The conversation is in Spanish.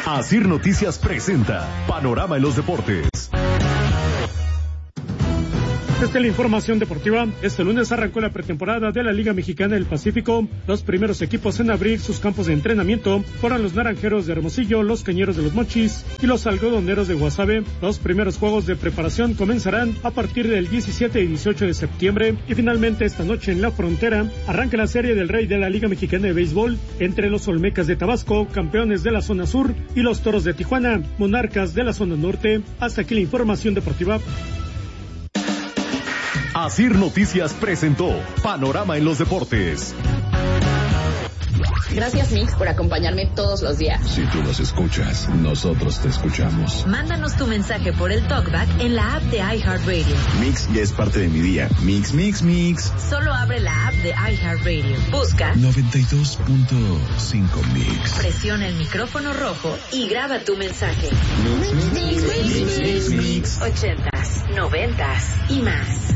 Asir Noticias presenta Panorama en los Deportes. Esta es la información deportiva. Este lunes arrancó la pretemporada de la Liga Mexicana del Pacífico. Los primeros equipos en abrir sus campos de entrenamiento fueron los Naranjeros de Hermosillo, los Cañeros de los Mochis y los Algodoneros de Guasave. Los primeros juegos de preparación comenzarán a partir del 17 y 18 de septiembre. Y finalmente esta noche en La Frontera arranca la Serie del Rey de la Liga Mexicana de Béisbol entre los Olmecas de Tabasco, campeones de la zona sur, y los Toros de Tijuana, monarcas de la zona norte. Hasta aquí la información deportiva. Asir Noticias presentó Panorama en los Deportes. Gracias, Mix, por acompañarme todos los días. Si tú nos escuchas, nosotros te escuchamos. Mándanos tu mensaje por el TalkBack en la app de iHeartRadio. Mix ya es parte de mi día. Mix, mix, mix. Solo abre la app de iHeartRadio. Busca 92.5 Mix. Presiona el micrófono rojo y graba tu mensaje. Mix, mix, mix, mix, mix, mix. 80s, 90s y más.